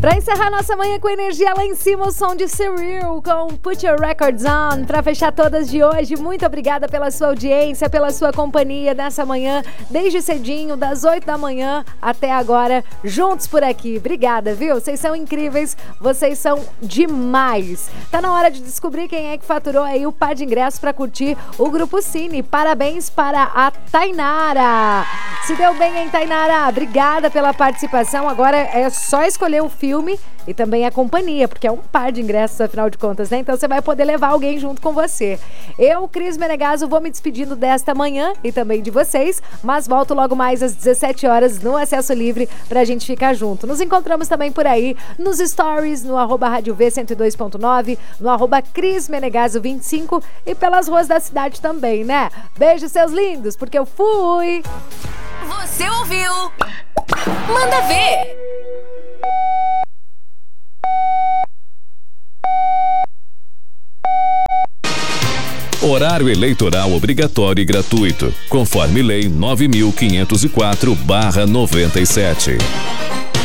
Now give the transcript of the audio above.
Pra encerrar nossa manhã com energia lá em cima, o som de Cyril com Put Your Records On. Pra fechar todas de hoje, muito obrigada pela sua audiência, pela sua companhia nessa manhã, desde cedinho, das 8 da manhã até agora, juntos por aqui. Obrigada, viu? Vocês são incríveis, vocês são demais. Tá na hora de descobrir quem é que faturou aí o par de ingressos pra curtir o Grupo Cine. Parabéns para a Tainara. Se deu bem, hein, Tainara? Obrigada pela participação. Agora é só escolher o filme e também a companhia, porque é um par de ingressos, afinal de contas, né? Então você vai poder levar alguém junto com você. Eu, Cris Menegasso, vou me despedindo desta manhã e também de vocês, mas volto logo mais às 17 horas no Acesso Livre pra gente ficar junto. Nos encontramos também por aí, nos stories, no @Rádio V 102.9, no @Cris Menegasso 25 e pelas ruas da cidade também, né? Beijo, seus lindos, porque eu fui! Você ouviu? Manda ver! Horário eleitoral obrigatório e gratuito, conforme Lei 9.504/97.